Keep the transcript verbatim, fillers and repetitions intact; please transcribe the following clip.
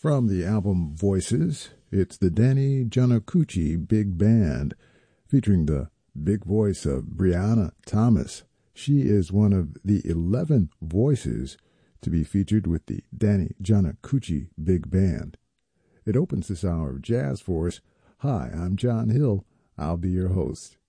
From the album Voices, it's the Danny Giannacucci Big Band, featuring the big voice of Brianna Thomas. She is one of the eleven voices to be featured with the Danny Giannacucci Big Band. It opens this hour of jazz for us. Hi, I'm John Hill. I'll be your host.